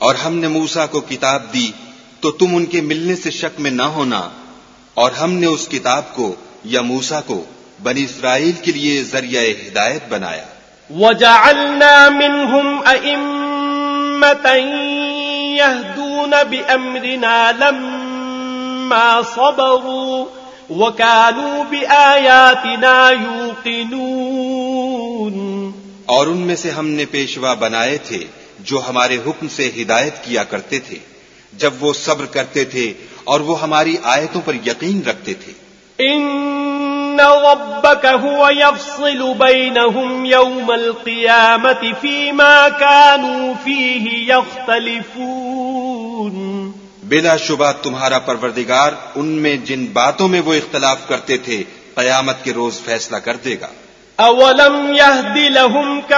और हमने मूसा को किताब दी तो तुम उनके मिलने से शक में न होना, और हमने उस किताब को या मूसा को बनी इस्राएल के लिए जरिया हिदायत बनाया। वजअलना मिनहुम अइम्मतन यहदून बिअम्रिना लम्मा सबरू वकानू बिआयातिना यूकिनून। और उनमें से हमने पेशवा बनाए थे जो हमारे हुक्म से हिदायत किया करते थे, जब वो सब्र करते थे और वो हमारी आयतों पर यकीन रखते थे। इन्न रब्बक हुवा यफ्सिलु बैनहुम यौमल क़ियामति फीमा कानू फीहि यख्तलिफून। बिलाशुबा तुम्हारा परवरदिगार उनमें जिन बातों में वो इख्तलाफ करते थे, क़यामत के रोज फैसला कर देगा। अवलम यहदि लहुम